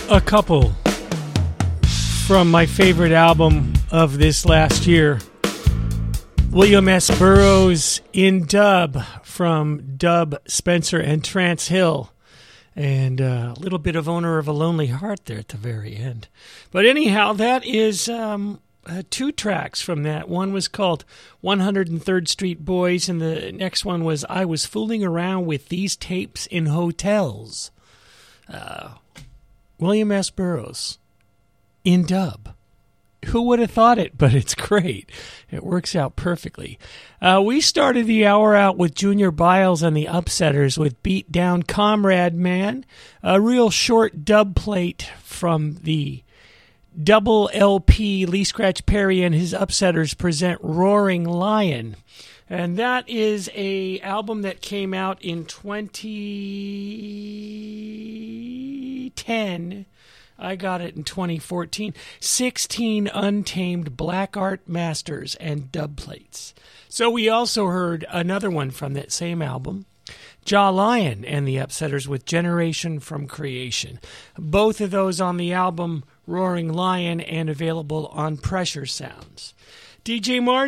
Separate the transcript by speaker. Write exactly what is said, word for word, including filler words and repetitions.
Speaker 1: A couple from my favorite album of this last year. William S. Burroughs in dub from Dub, Spencer, and Trance Hill. And uh, a little bit of Owner of a Lonely Heart there at the very end. But anyhow, that is um, uh, two tracks from that. One was called one hundred third Street Boys, and the next one was I Was Fooling Around with These Tapes in Hotels. Uh, William S. Burroughs in dub. Who would have thought it? But it's great. It works out perfectly. Uh, we started the hour out with Junior Biles and the Upsetters with Beat Down Comrade Man, a real short dub plate from the double L P Lee Scratch Perry and his Upsetters present Roaring Lion. And that is a album that came out in twenty ten. I got it in twenty fourteen. sixteen Untamed Black Art Masters and dub plates. So we also heard another one from that same album, Jaw Lion and the Upsetters with Generation from Creation. Both of those on the album Roaring Lion and available on Pressure Sounds. D J Mars